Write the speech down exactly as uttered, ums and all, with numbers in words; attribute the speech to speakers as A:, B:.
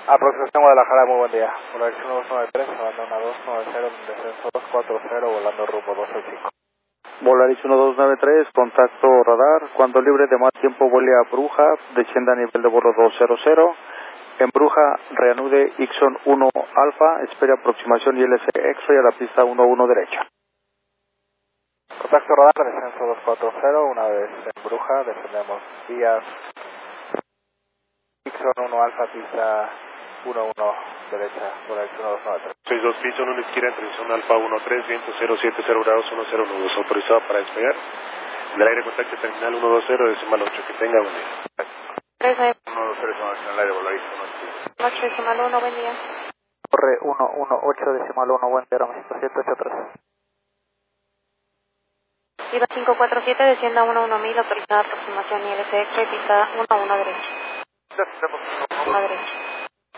A: Aproximación Guadalajara, muy buen día. Volaris uno dos nueve tres, volando uno dos nueve cero, descenso dos cuatro cero, volando rumbo dos seis cinco.
B: Volaris uno dos nueve tres, contacto radar. Cuando libre de más tiempo vuele a Bruja, descienda a nivel de vuelo dos cero cero. En Bruja, reanude Ixon uno Alfa, espere aproximación I L C X-Ray a la pista uno uno derecha.
A: Contacto radar, descenso dos cuatro cero, una vez en Bruja, descendemos vías Ixon uno Alfa, pista uno uno derecha, Volaris uno dos nueve tres.
C: seis dos piso, uno izquierda, transición Alfa uno tres, viento cero siete cero grados, uno cero nudos, autorizado para despegar. Del aire contacto terminal uno dos cero, decimal ocho, que tenga buen día.
D: tres nueve
C: uno dos cero, en el aire, Volaris uno
D: ocho decimal uno, buen día.
A: Corre uno uno ocho decimal uno, buen día, México siete ocho tres.
D: Viva cinco cuatro siete, descienda uno uno mil, autorizada aproximación I L C X-Ray, pista uno uno derecha. uno derecha.